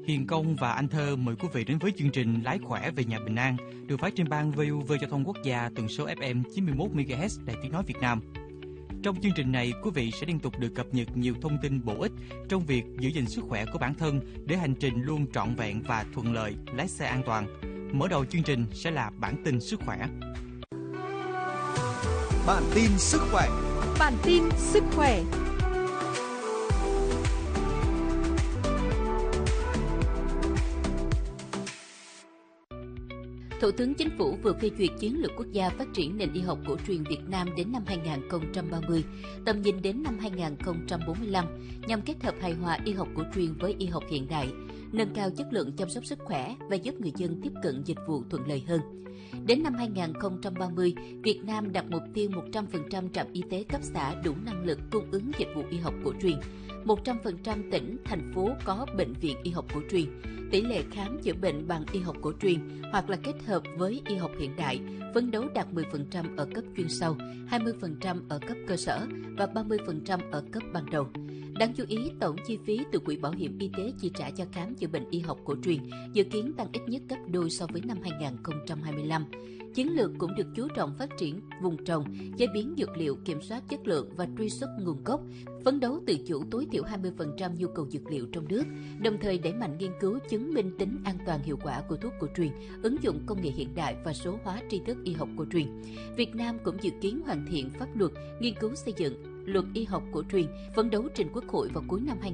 Hiền Công và Anh Thơ mời quý vị đến với chương trình Lái khỏe về nhà bình an, được phát trên ban VOV Giao thông Quốc gia tần số FM 91 MHz Đài Tiếng nói Việt Nam. Trong chương trình này, quý vị sẽ liên tục được cập nhật nhiều thông tin bổ ích trong việc giữ gìn sức khỏe của bản thân để hành trình luôn trọn vẹn và thuận lợi, lái xe an toàn. Mở đầu chương trình sẽ là bản tin sức khỏe. Bản tin sức khỏe. Bản tin sức khỏe. Thủ tướng Chính phủ vừa phê duyệt chiến lược quốc gia phát triển nền y học cổ truyền Việt Nam đến năm 2030, tầm nhìn đến năm 2045 nhằm kết hợp hài hòa y học cổ truyền với y học hiện đại, nâng cao chất lượng chăm sóc sức khỏe và giúp người dân tiếp cận dịch vụ thuận lợi hơn. Đến năm 2030, Việt Nam đặt mục tiêu 100% trạm y tế cấp xã đủ năng lực cung ứng dịch vụ y học cổ truyền. 100% tỉnh, thành phố có bệnh viện y học cổ truyền. Tỷ lệ khám chữa bệnh bằng y học cổ truyền hoặc là kết hợp với y học hiện đại, phấn đấu đạt 10% ở cấp chuyên sâu, 20% ở cấp cơ sở và 30% ở cấp ban đầu. Đáng chú ý, tổng chi phí từ Quỹ Bảo hiểm Y tế chi trả cho khám chữa bệnh y học cổ truyền dự kiến tăng ít nhất gấp đôi so với năm 2025. Chiến lược cũng được chú trọng phát triển vùng trồng, chế biến dược liệu, kiểm soát chất lượng và truy xuất nguồn gốc, phấn đấu tự chủ tối thiểu 20% nhu cầu dược liệu trong nước, đồng thời đẩy mạnh nghiên cứu chứng minh tính an toàn hiệu quả của thuốc cổ truyền, ứng dụng công nghệ hiện đại và số hóa tri thức y học cổ truyền. Việt Nam cũng dự kiến hoàn thiện pháp luật, nghiên cứu xây dựng luật y học cổ truyền, phấn đấu trình Quốc hội vào cuối năm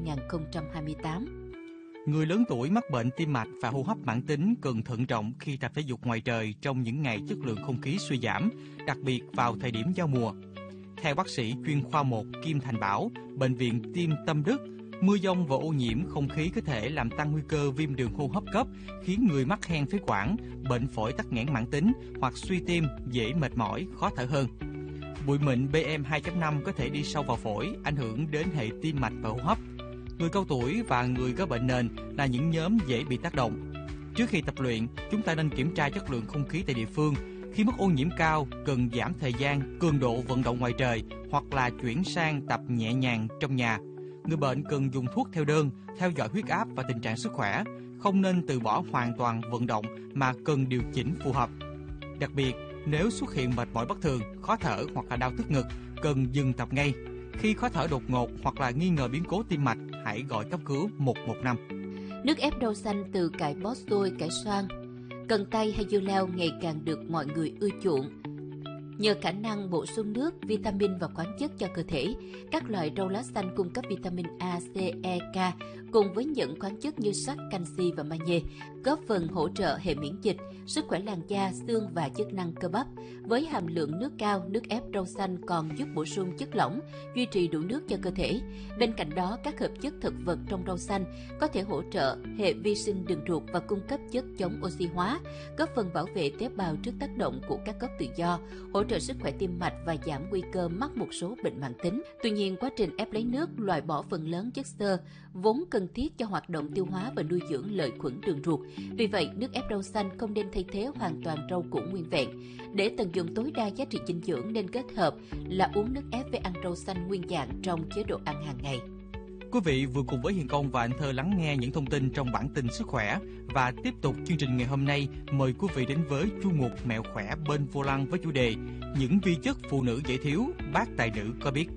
2028. Người lớn tuổi mắc bệnh tim mạch và hô hấp mãn tính cần thận trọng khi tập thể dục ngoài trời trong những ngày chất lượng không khí suy giảm, đặc biệt vào thời điểm giao mùa. Theo bác sĩ chuyên khoa 1 Kim Thành Bảo, Bệnh viện Tim Tâm Đức, mưa dông và ô nhiễm không khí có thể làm tăng nguy cơ viêm đường hô hấp cấp, khiến người mắc hen phế quản, bệnh phổi tắc nghẽn mãn tính hoặc suy tim dễ mệt mỏi, khó thở hơn. Bụi mịn PM2.5 có thể đi sâu vào phổi, ảnh hưởng đến hệ tim mạch và hô hấp. Người cao tuổi và người có bệnh nền là những nhóm dễ bị tác động. Trước khi tập luyện, chúng ta nên kiểm tra chất lượng không khí tại địa phương. Khi mức ô nhiễm cao, cần giảm thời gian, cường độ vận động ngoài trời hoặc là chuyển sang tập nhẹ nhàng trong nhà. Người bệnh cần dùng thuốc theo đơn, theo dõi huyết áp và tình trạng sức khỏe, không nên từ bỏ hoàn toàn vận động mà cần điều chỉnh phù hợp. Đặc biệt, nếu xuất hiện mệt mỏi bất thường, khó thở hoặc là đau tức ngực, cần dừng tập ngay. Khi khó thở đột ngột hoặc là nghi ngờ biến cố tim mạch, hãy gọi cấp cứu 115. Nước ép rau xanh từ cải bó xôi, cải xoan, cần tây hay dưa leo ngày càng được mọi người ưa chuộng. Nhờ khả năng bổ sung nước, vitamin và khoáng chất cho cơ thể, các loại rau lá xanh cung cấp vitamin A, C, E, K cùng với những khoáng chất như sắt, canxi và magie, góp phần hỗ trợ hệ miễn dịch, sức khỏe làn da, xương và chức năng cơ bắp. Với hàm lượng nước cao, nước ép rau xanh còn giúp bổ sung chất lỏng, duy trì đủ nước cho cơ thể. Bên cạnh đó, các hợp chất thực vật trong rau xanh có thể hỗ trợ hệ vi sinh đường ruột và cung cấp chất chống oxy hóa, góp phần bảo vệ tế bào trước tác động của các gốc tự do, hỗ trợ sức khỏe tim mạch và giảm nguy cơ mắc một số bệnh mãn tính. Tuy nhiên, quá trình ép lấy nước loại bỏ phần lớn chất xơ vốn cần thiết cho hoạt động tiêu hóa và nuôi dưỡng lợi khuẩn đường ruột. Vì vậy, nước ép rau xanh không nên thay thế hoàn toàn rau củ nguyên vẹn. Để tận dụng tối đa giá trị dinh dưỡng nên kết hợp là uống nước ép với ăn rau xanh nguyên dạng trong chế độ ăn hàng ngày. Quý vị vừa cùng với Hiền Công và Anh Thơ lắng nghe những thông tin trong bản tin sức khỏe, và tiếp tục chương trình ngày hôm nay, mời quý vị đến với chuyên mục Mẹo khỏe bên vô lăng với chủ đề những vi chất phụ nữ dễ thiếu, bác tài nữ có biết.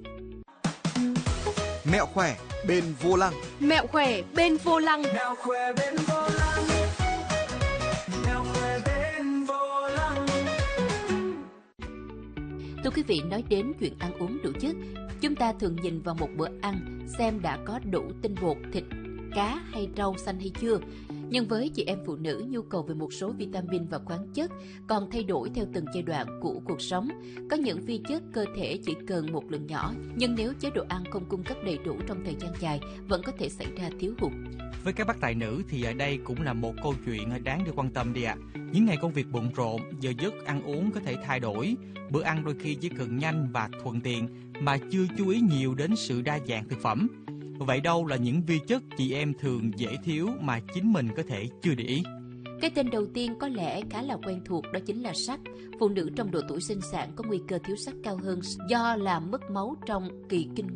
Mẹo khỏe bên vô lăng. Mẹo khỏe bên vô lăng. Mẹo khỏe bên vô lăng. Mẹo khỏe bên vô lăng. Thưa quý vị, nói đến chuyện ăn uống đủ chất, chúng ta thường nhìn vào một bữa ăn xem đã có đủ tinh bột, thịt, cá hay rau xanh hay chưa. Nhưng với chị em phụ nữ, nhu cầu về một số vitamin và khoáng chất còn thay đổi theo từng giai đoạn của cuộc sống. Có những vi chất cơ thể chỉ cần một lượng nhỏ, nhưng nếu chế độ ăn không cung cấp đầy đủ trong thời gian dài, vẫn có thể xảy ra thiếu hụt. Với các bác tài nữ thì ở đây cũng là một câu chuyện đáng được quan tâm đi ạ. Những ngày công việc bận rộn, giờ giấc ăn uống có thể thay đổi. Bữa ăn đôi khi chỉ cần nhanh và thuận tiện mà chưa chú ý nhiều đến sự đa dạng thực phẩm. Vậy đâu là những vi chất chị em thường dễ thiếu mà chính mình có thể chưa để ý? Cái tên đầu tiên có lẽ khá là quen thuộc, đó chính là sắt. Phụ nữ trong độ tuổi sinh sản có nguy cơ thiếu sắt cao hơn do là mất máu trong kỳ kinh nguyệt.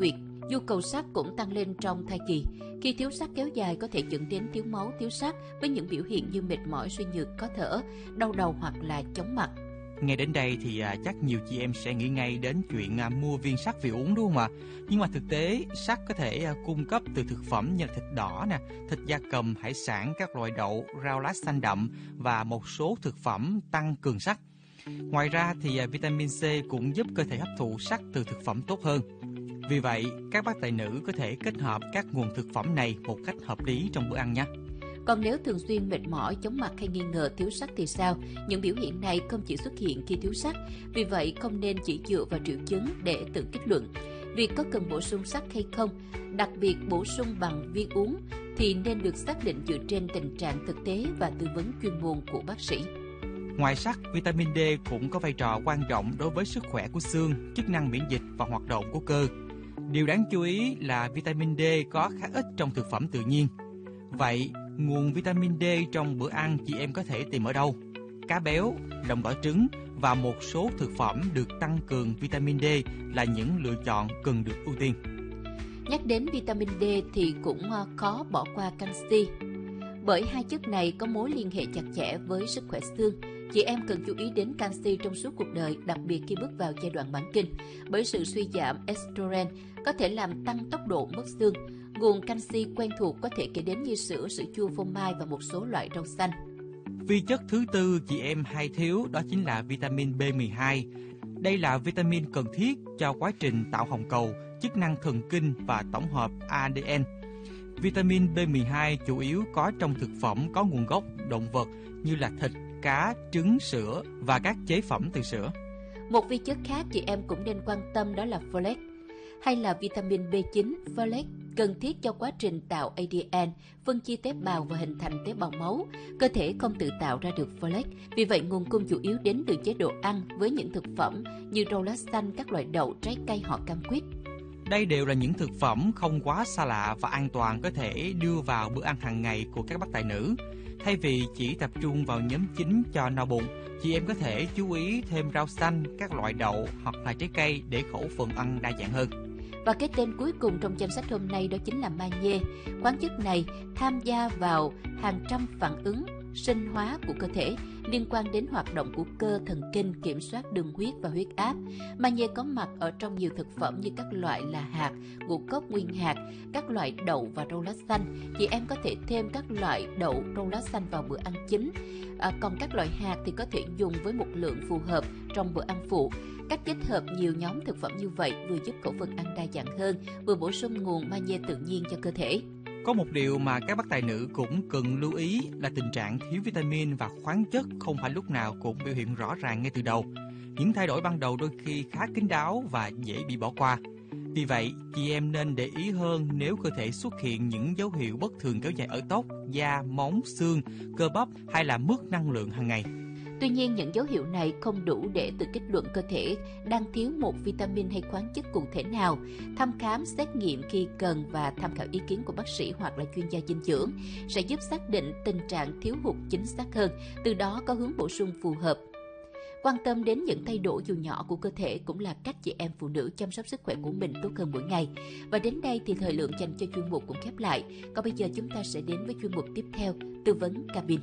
Nhu cầu sắt cũng tăng lên trong thai kỳ. Khi thiếu sắt kéo dài có thể dẫn đến thiếu máu, thiếu sắt với những biểu hiện như mệt mỏi, suy nhược, khó thở, đau đầu hoặc là chóng mặt. Nghe đến đây thì chắc nhiều chị em sẽ nghĩ ngay đến chuyện mua viên sắt về uống, đúng không ạ? Nhưng mà thực tế sắt có thể cung cấp từ thực phẩm như là thịt đỏ nè, thịt gia cầm, hải sản, các loại đậu, rau lá xanh đậm và một số thực phẩm tăng cường sắt. Ngoài ra thì vitamin C cũng giúp cơ thể hấp thụ sắt từ thực phẩm tốt hơn. Vì vậy, các bác tài nữ có thể kết hợp các nguồn thực phẩm này một cách hợp lý trong bữa ăn nhé. Còn nếu thường xuyên mệt mỏi, chóng mặt hay nghi ngờ thiếu sắt thì sao? Những biểu hiện này không chỉ xuất hiện khi thiếu sắt, vì vậy không nên chỉ dựa vào triệu chứng để tự kết luận. Việc có cần bổ sung sắt hay không, đặc biệt bổ sung bằng viên uống, thì nên được xác định dựa trên tình trạng thực tế và tư vấn chuyên môn của bác sĩ. Ngoài sắt, vitamin D cũng có vai trò quan trọng đối với sức khỏe của xương, chức năng miễn dịch và hoạt động của cơ. Điều đáng chú ý là vitamin D có khá ít trong thực phẩm tự nhiên. Vậy, nguồn vitamin D trong bữa ăn chị em có thể tìm ở đâu? Cá béo, lòng đỏ trứng và một số thực phẩm được tăng cường vitamin D là những lựa chọn cần được ưu tiên. Nhắc đến vitamin D thì cũng khó bỏ qua canxi, bởi hai chất này có mối liên hệ chặt chẽ với sức khỏe xương. Chị em cần chú ý đến canxi trong suốt cuộc đời, đặc biệt khi bước vào giai đoạn mãn kinh, bởi sự suy giảm estrogen có thể làm tăng tốc độ mất xương. Nguồn canxi quen thuộc có thể kể đến như sữa, sữa chua, phô mai và một số loại rau xanh. Vi chất thứ tư chị em hay thiếu đó chính là vitamin B12. Đây là vitamin cần thiết cho quá trình tạo hồng cầu, chức năng thần kinh và tổng hợp ADN. Vitamin B12 chủ yếu có trong thực phẩm có nguồn gốc động vật như là thịt, cá, trứng, sữa và các chế phẩm từ sữa. Một vi chất khác chị em cũng nên quan tâm đó là folate, hay là vitamin B9. Folate cần thiết cho quá trình tạo ADN, phân chia tế bào và hình thành tế bào máu. Cơ thể không tự tạo ra được folate, vì vậy nguồn cung chủ yếu đến từ chế độ ăn với những thực phẩm như rau lá xanh, các loại đậu, trái cây hoặc cam quýt. Đây đều là những thực phẩm không quá xa lạ và an toàn có thể đưa vào bữa ăn hàng ngày của các bác tài nữ. Thay vì chỉ tập trung vào nhóm chính cho no bụng, chị em có thể chú ý thêm rau xanh, các loại đậu hoặc là trái cây để khẩu phần ăn đa dạng hơn. Và cái tên cuối cùng trong danh sách hôm nay đó chính là magie. Khoáng chất này tham gia vào hàng trăm phản ứng sinh hóa của cơ thể liên quan đến hoạt động của cơ, thần kinh, kiểm soát đường huyết và huyết áp. Magie có mặt ở trong nhiều thực phẩm như các loại là hạt, ngũ cốc nguyên hạt, các loại đậu và rau lá xanh. Chị em có thể thêm các loại đậu, rau lá xanh vào bữa ăn chính. Còn các loại hạt thì có thể dùng với một lượng phù hợp trong bữa ăn phụ. Cách kết hợp nhiều nhóm thực phẩm như vậy vừa giúp khẩu phần ăn đa dạng hơn, vừa bổ sung nguồn magie tự nhiên cho cơ thể. Có một điều mà các bác tài nữ cũng cần lưu ý là tình trạng thiếu vitamin và khoáng chất không phải lúc nào cũng biểu hiện rõ ràng ngay từ đầu. Những thay đổi ban đầu đôi khi khá kín đáo và dễ bị bỏ qua. Vì vậy, chị em nên để ý hơn nếu cơ thể xuất hiện những dấu hiệu bất thường kéo dài ở tóc, da, móng, xương, cơ bắp hay là mất năng lượng hàng ngày. Tuy nhiên, những dấu hiệu này không đủ để tự kết luận cơ thể đang thiếu một vitamin hay khoáng chất cụ thể nào. Thăm khám, xét nghiệm khi cần và tham khảo ý kiến của bác sĩ hoặc là chuyên gia dinh dưỡng sẽ giúp xác định tình trạng thiếu hụt chính xác hơn, từ đó có hướng bổ sung phù hợp. Quan tâm đến những thay đổi dù nhỏ của cơ thể cũng là cách chị em phụ nữ chăm sóc sức khỏe của mình tốt hơn mỗi ngày. Và đến đây thì thời lượng dành cho chuyên mục cũng khép lại. Còn bây giờ chúng ta sẽ đến với chuyên mục tiếp theo, tư vấn cabin.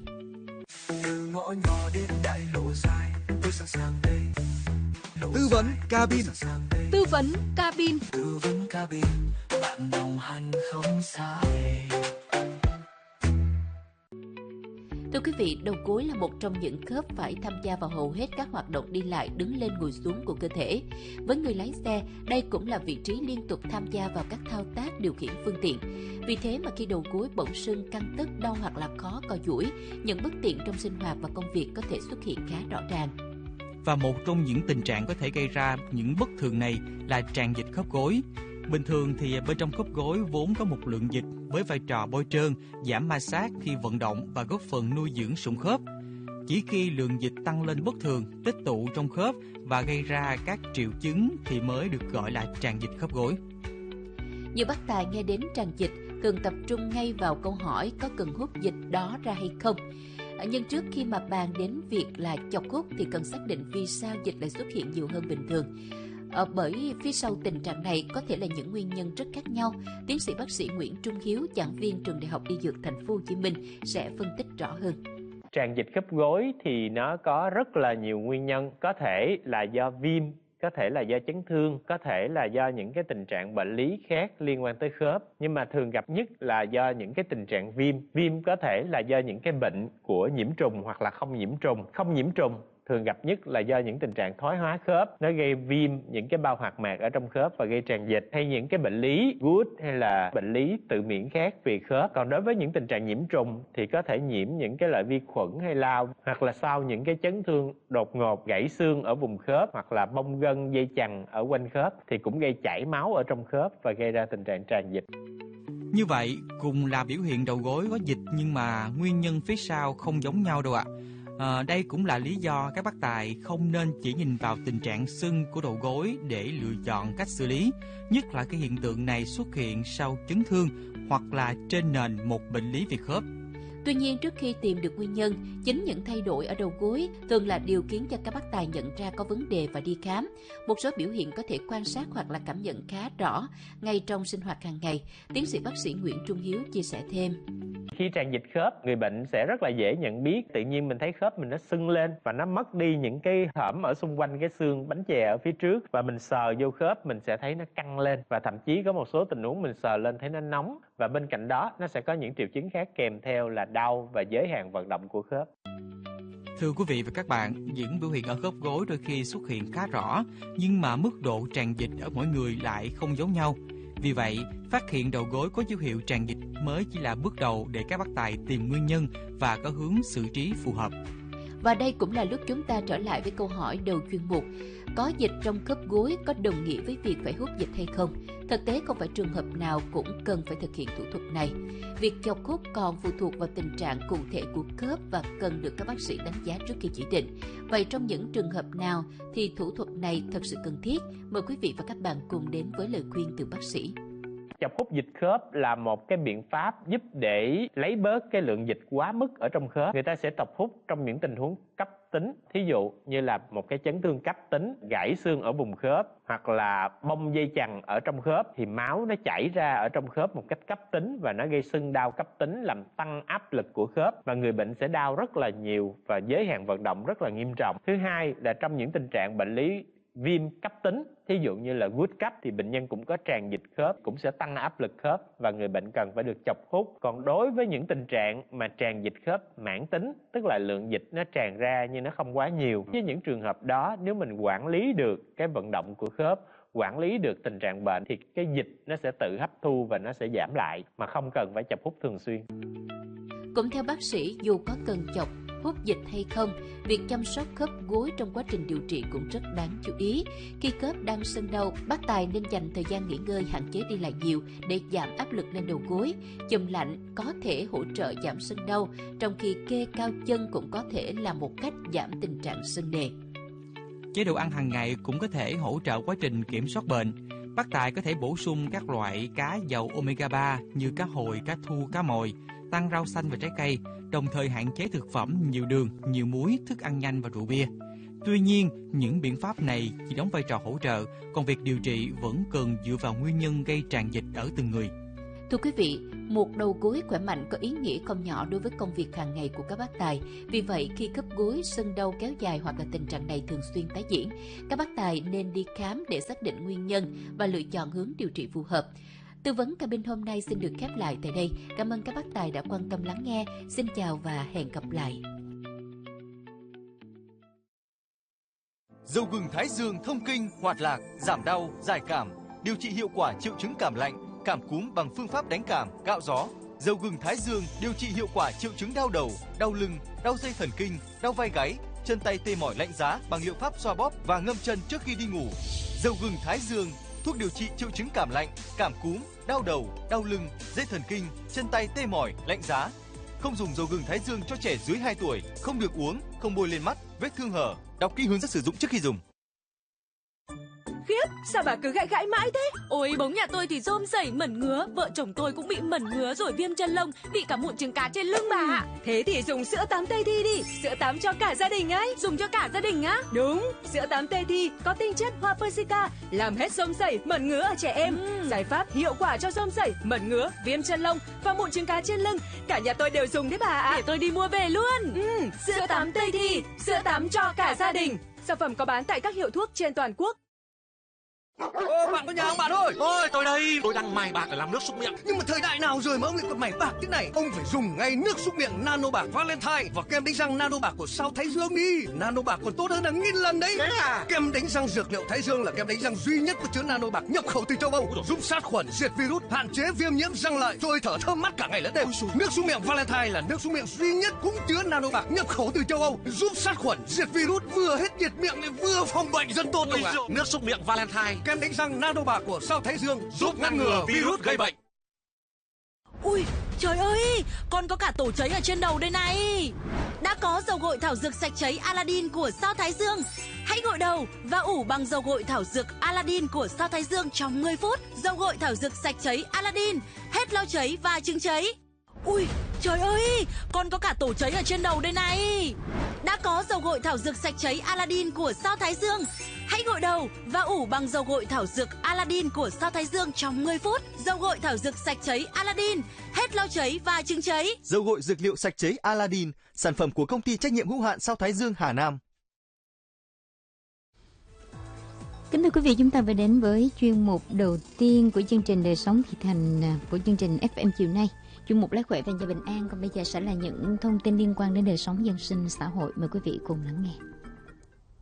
Từ ngõ nhỏ đến đại lộ dài, tôi sẵn sàng đây. Tư vấn cabin. Tư vấn cabin. Tư vấn cabin, bạn đồng hành không xa. Thưa quý vị, đầu gối là một trong những khớp phải tham gia vào hầu hết các hoạt động đi lại, đứng lên ngồi xuống của cơ thể. Với người lái xe, đây cũng là vị trí liên tục tham gia vào các thao tác điều khiển phương tiện. Vì thế mà khi đầu gối bỗng sưng, căng tức, đau hoặc là khó co duỗi, những bất tiện trong sinh hoạt và công việc có thể xuất hiện khá rõ ràng. Và một trong những tình trạng có thể gây ra những bất thường này là tràn dịch khớp gối. Bình thường thì bên trong khớp gối vốn có một lượng dịch với vai trò bôi trơn, giảm ma sát khi vận động và góp phần nuôi dưỡng sụn khớp. Chỉ khi lượng dịch tăng lên bất thường, tích tụ trong khớp và gây ra các triệu chứng thì mới được gọi là tràn dịch khớp gối. Nhiều bác tài nghe đến tràn dịch cần tập trung ngay vào câu hỏi có cần hút dịch đó ra hay không. Nhưng trước khi mà bàn đến việc là chọc hút thì cần xác định vì sao dịch lại xuất hiện nhiều hơn bình thường. Bởi phía sau tình trạng này có thể là những nguyên nhân rất khác nhau. Tiến sĩ bác sĩ Nguyễn Trung Hiếu, giảng viên trường Đại học Y Dược Thành phố Hồ Chí Minh sẽ phân tích rõ hơn. Tràn dịch khớp gối thì nó có rất là nhiều nguyên nhân, có thể là do viêm, có thể là do chấn thương, có thể là do những cái tình trạng bệnh lý khác liên quan tới khớp. Nhưng mà thường gặp nhất là do những cái tình trạng viêm. Viêm có thể là do những cái bệnh của nhiễm trùng hoặc là không nhiễm trùng. Không nhiễm trùng thường gặp nhất là do những tình trạng thoái hóa khớp, nó gây viêm những cái bao hoạt mạc ở trong khớp và gây tràn dịch, hay những cái bệnh lý gút hay là bệnh lý tự miễn khác vì khớp. Còn đối với những tình trạng nhiễm trùng thì có thể nhiễm những cái loại vi khuẩn hay lao, hoặc là sau những cái chấn thương đột ngột, gãy xương ở vùng khớp hoặc là bong gân dây chằng ở quanh khớp thì cũng gây chảy máu ở trong khớp và gây ra tình trạng tràn dịch. Như vậy, cùng là biểu hiện đầu gối có dịch nhưng mà nguyên nhân phía sau không giống nhau đâu ạ. Đây cũng là lý do các bác tài không nên chỉ nhìn vào tình trạng sưng của đầu gối để lựa chọn cách xử lý, nhất là cái hiện tượng này xuất hiện sau chấn thương hoặc là trên nền một bệnh lý về khớp. Tuy nhiên, trước khi tìm được nguyên nhân, chính những thay đổi ở đầu gối thường là điều khiến cho các bác tài nhận ra có vấn đề và đi khám. Một số biểu hiện có thể quan sát hoặc là cảm nhận khá rõ ngay trong sinh hoạt hàng ngày. Tiến sĩ bác sĩ Nguyễn Trung Hiếu chia sẻ thêm. Khi tràn dịch khớp, người bệnh sẽ rất là dễ nhận biết. Tự nhiên mình thấy khớp mình nó sưng lên và nó mất đi những cái hõm ở xung quanh cái xương bánh chè ở phía trước, và mình sờ vô khớp mình sẽ thấy nó căng lên, và thậm chí có một số tình huống mình sờ lên thấy nó nóng, và bên cạnh đó nó sẽ có những triệu chứng khác kèm theo là đau và giới hạn vận động của khớp. Thưa quý vị và các bạn, những biểu hiện ở khớp gối đôi khi xuất hiện khá rõ, nhưng mà mức độ tràn dịch ở mỗi người lại không giống nhau. Vì vậy, phát hiện đầu gối có dấu hiệu tràn dịch mới chỉ là bước đầu để các bác tài tìm nguyên nhân và có hướng xử trí phù hợp. Và đây cũng là lúc chúng ta trở lại với câu hỏi đầu chuyên mục. Có dịch trong khớp gối có đồng nghĩa với việc phải hút dịch hay không? Thực tế không phải trường hợp nào cũng cần phải thực hiện thủ thuật này. Việc chọc hút còn phụ thuộc vào tình trạng cụ thể của khớp và cần được các bác sĩ đánh giá trước khi chỉ định. Vậy trong những trường hợp nào thì thủ thuật này thật sự cần thiết? Mời quý vị và các bạn cùng đến với lời khuyên từ bác sĩ. Chọc hút dịch khớp là một cái biện pháp giúp để lấy bớt cái lượng dịch quá mức ở trong khớp. Người ta sẽ chọc hút trong những tình huống cấp tính, thí dụ như là một cái chấn thương cấp tính, gãy xương ở vùng khớp hoặc là bong dây chằng ở trong khớp, thì máu nó chảy ra ở trong khớp một cách cấp tính và nó gây sưng đau cấp tính, làm tăng áp lực của khớp và người bệnh sẽ đau rất là nhiều và giới hạn vận động rất là nghiêm trọng. Thứ hai là trong những tình trạng bệnh lý viêm cấp tính, thí dụ như là gút cấp, thì bệnh nhân cũng có tràn dịch khớp, cũng sẽ tăng áp lực khớp và người bệnh cần phải được chọc hút. Còn đối với những tình trạng mà tràn dịch khớp mãn tính, tức là lượng dịch nó tràn ra nhưng nó không quá nhiều, với những trường hợp đó nếu mình quản lý được cái vận động của khớp, quản lý được tình trạng bệnh thì cái dịch nó sẽ tự hấp thu và nó sẽ giảm lại mà không cần phải chọc hút thường xuyên. Cũng theo bác sĩ, dù có cần chọc hút dịch hay không, việc chăm sóc khớp gối trong quá trình điều trị cũng rất đáng chú ý. Khi khớp đang sưng đau, bác tài nên dành thời gian nghỉ ngơi, hạn chế đi lại nhiều để giảm áp lực lên đầu gối. Chùm lạnh có thể hỗ trợ giảm sưng đau, trong khi kê cao chân cũng có thể là một cách giảm tình trạng sưng nề. Chế độ ăn hàng ngày cũng có thể hỗ trợ quá trình kiểm soát bệnh. Bác tài có thể bổ sung các loại cá giàu omega 3 như cá hồi, cá thu, cá mòi, tăng rau xanh và trái cây, đồng thời hạn chế thực phẩm nhiều đường, nhiều muối, thức ăn nhanh và rượu bia. Tuy nhiên, những biện pháp này chỉ đóng vai trò hỗ trợ, còn việc điều trị vẫn cần dựa vào nguyên nhân gây tràn dịch ở từng người. Thưa quý vị, một đầu gối khỏe mạnh có ý nghĩa không nhỏ đối với công việc hàng ngày của các bác tài. Vì vậy, khi khớp gối sưng đau kéo dài hoặc là tình trạng này thường xuyên tái diễn, các bác tài nên đi khám để xác định nguyên nhân và lựa chọn hướng điều trị phù hợp. Tư vấn cabin hôm nay xin được khép lại tại đây. Cảm ơn các bác tài đã quan tâm lắng nghe. Xin chào và hẹn gặp lại. Dầu gừng Thái Dương thông kinh, hoạt lạc, giảm đau, giải cảm, điều trị hiệu quả triệu chứng cảm lạnh, cảm cúm bằng phương pháp đánh cảm, cạo gió. Dầu gừng Thái Dương điều trị hiệu quả triệu chứng đau đầu, đau lưng, đau dây thần kinh, đau vai gáy, chân tay tê mỏi lạnh giá bằng liệu pháp xoa bóp và ngâm chân trước khi đi ngủ. Dầu gừng Thái Dương, thuốc điều trị triệu chứng cảm lạnh, cảm cúm, đau đầu, đau lưng, dây thần kinh, chân tay tê mỏi, lạnh giá. Không dùng dầu gừng Thái Dương cho trẻ dưới 2 tuổi, không được uống, không bôi lên mắt, vết thương hở. Đọc kỹ hướng dẫn sử dụng trước khi dùng. khiếp, sao bà cứ gãi gãi mãi thế? Ôi, bóng nhà tôi thì rôm rẩy mẩn ngứa, vợ chồng tôi cũng bị mẩn ngứa rồi viêm chân lông, bị cả mụn trứng cá trên lưng bà ạ. Thế thì dùng sữa tắm Tây Thi đi, sữa tắm cho cả gia đình ấy. Dùng cho cả gia đình á? Đúng, sữa tắm Tây Thi có tinh chất hoa persica, làm hết rôm rẩy, mẩn ngứa ở trẻ em. Giải pháp hiệu quả cho rôm rẩy, mẩn ngứa, viêm chân lông và mụn trứng cá trên lưng. Cả nhà tôi đều dùng đấy bà ạ. Để tôi đi mua về luôn. Sữa tắm Tây Thi, sữa tắm cho cả gia đình. Sản phẩm có bán tại các hiệu thuốc trên toàn quốc. Ô, bạn có nhà không bạn ơi? Ôi, tôi đây, tôi đang mài bạc để làm nước súc miệng. Nhưng mà thời đại nào rồi mà ông lại còn mày bạc thế này? Ông phải dùng ngay nước súc miệng Nano Bạc Valentine và kem đánh răng Nano Bạc của Sao Thái Dương đi. Nano Bạc còn tốt hơn hàng nghìn lần đấy. Thế à? Kem đánh răng dược liệu Thái Dương là kem đánh răng duy nhất có chứa Nano Bạc nhập khẩu từ châu Âu, giúp sát khuẩn, diệt virus, hạn chế viêm nhiễm răng lợi, rồi thở thơm mắt cả ngày lẫn đêm. Nước súc miệng Valentine là nước súc miệng duy nhất cũng chứa Nano Bạc nhập khẩu từ châu Âu, giúp sát khuẩn, diệt virus, vừa hết nhiệt miệng lại vừa phòng bệnh rất tốt Ôi, nước súc miệng Valentine, kem đánh răng Nano Bạc của Sao Thái Dương giúp ngăn ngừa virus gây bệnh. Ui, trời ơi, con có cả tổ cháy ở trên đầu đây này. Đã có dầu gội thảo dược sạch cháy Aladdin của Sao Thái Dương. Hãy gội đầu và ủ bằng dầu gội thảo dược Aladdin của Sao Thái Dương trong 10 phút. Dầu gội thảo dược sạch cháy Aladdin, hết lau cháy và chứng cháy. Ui, trời ơi, con có cả tổ cháy ở trên đầu đây này. Đã có dầu gội thảo dược sạch cháy Aladdin của Sao Thái Dương. Hãy gội đầu và ủ bằng dầu gội thảo dược Aladdin của Sao Thái Dương trong 10 phút. Dầu gội thảo dược sạch cháy Aladdin, hết lau cháy và chứng cháy. Dầu gội dược liệu sạch cháy Aladdin, sản phẩm của công ty trách nhiệm hữu hạn Sao Thái Dương Hà Nam. Kính thưa quý vị, chúng ta vừa đến với chuyên mục đầu tiên của chương trình Đời sống thị thành của chương trình FM chiều nay. Chuyên mục Lái khỏe và nhà bình an. Còn bây giờ sẽ là những thông tin liên quan đến đời sống dân sinh xã hội. Mời quý vị cùng lắng nghe.